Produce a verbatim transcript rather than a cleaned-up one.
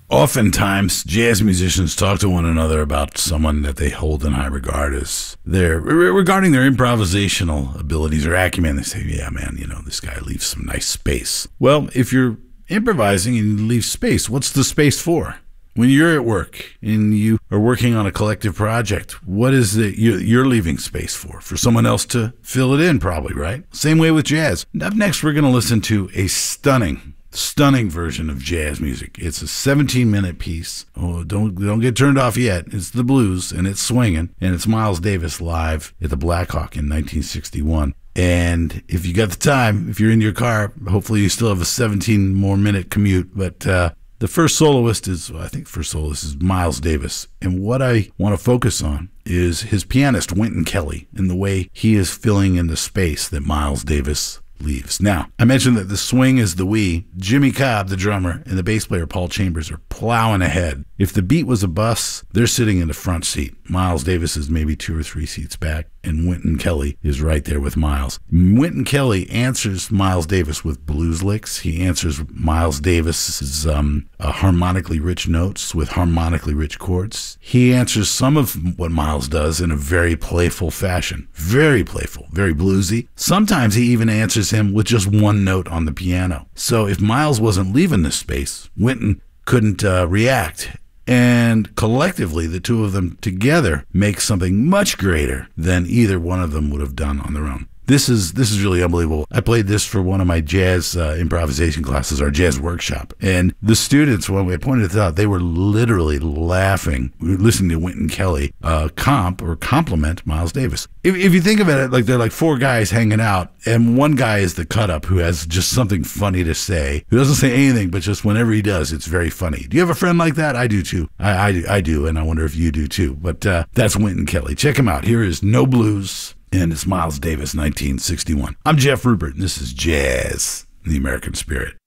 Oftentimes, jazz musicians talk to one another about someone that they hold in high regard as their, regarding their improvisational abilities or acumen. They say, yeah, man, you know, this guy leaves some nice space. Well, if you're improvising and you leave space, what's the space for? When you're at work and you are working on a collective project, what is it you're leaving space for? For someone else to fill it in, probably, right? Same way with jazz. Up next, we're going to listen to a stunning Stunning version of jazz music. It's a seventeen minute piece. Oh, don't don't get turned off yet. It's the blues and it's swinging, and it's Miles Davis live at the Blackhawk in nineteen sixty-one. And if you got the time, if you're in your car, hopefully you still have a seventeen more minute commute. But uh, the first soloist is, well, I think first soloist is Miles Davis. And what I want to focus on is his pianist, Wynton Kelly, and the way he is filling in the space that Miles Davis leaves. Now, I mentioned that the swing is the we. Jimmy Cobb, the drummer, and the bass player Paul Chambers are plowing ahead. If the beat was a bus, they're sitting in the front seat. Miles Davis is maybe two or three seats back, and Wynton Kelly is right there with Miles. Wynton Kelly answers Miles Davis with blues licks. He answers Miles Davis's um, uh, harmonically rich notes with harmonically rich chords. He answers some of what Miles does in a very playful fashion. Very playful, very bluesy. Sometimes he even answers him with just one note on the piano. So if Miles wasn't leaving this space, Wynton couldn't uh, react. And collectively, the two of them together make something much greater than either one of them would have done on their own. This is this is really unbelievable. I played this for one of my jazz uh, improvisation classes, our jazz workshop. And the students, when we pointed it out, they were literally laughing, listening to Wynton Kelly uh, comp or compliment Miles Davis. If, if you think about it, like they're like four guys hanging out, and one guy is the cut-up who has just something funny to say, who doesn't say anything, but just whenever he does, it's very funny. Do you have a friend like that? I do too. I, I, I do, and I wonder if you do too. But uh, that's Wynton Kelly. Check him out. Here is No Blues. And it's Miles Davis, nineteen sixty-one. I'm Jeff Rupert, and this is Jazz in the American Spirit.